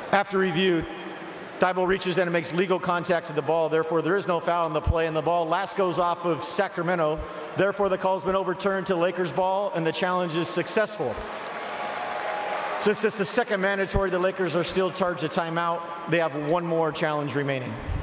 After review, Thibault reaches in and makes legal contact with the ball. Therefore, there is no foul on the play, and the ball last goes off of Sacramento. Therefore, the call's been overturned to Lakers ball, and the challenge is successful. Since it's the second mandatory, the Lakers are still charged a timeout. They have one more challenge remaining.